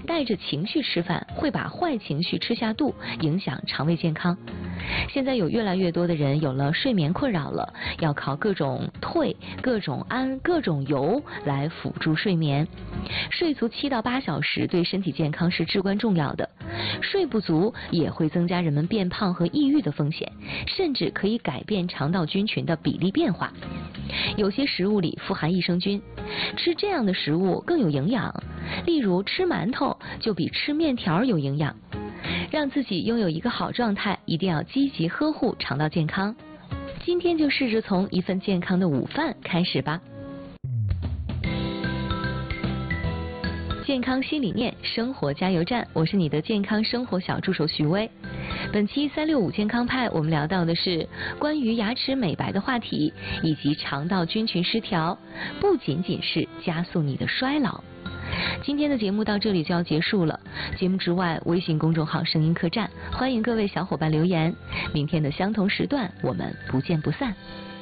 带着情绪吃饭会把坏情绪吃下肚，影响肠胃健康。现在有越来越多的人有了睡眠困扰了，要靠各种褪、各种胺、各种油来辅助睡眠。睡足7到8小时对身体健康是至关重要的，睡不足也会增加人们变胖和抑郁的风险，甚至可以改变肠道菌群的比例变化。有些食物里富含益生菌，吃这样的食物更有营养，例如吃馒头就比吃面条有营养。让自己拥有一个好状态，一定要积极呵护肠道健康。今天就试着从一份健康的午饭开始吧。健康新理念，生活加油站，我是你的健康生活小助手徐薇。本期365健康派，我们聊到的是关于牙齿美白的话题，以及肠道菌群失调不仅仅是加速你的衰老。今天的节目到这里就要结束了，节目之外，微信公众号声音客栈，欢迎各位小伙伴留言。明天的相同时段，我们不见不散。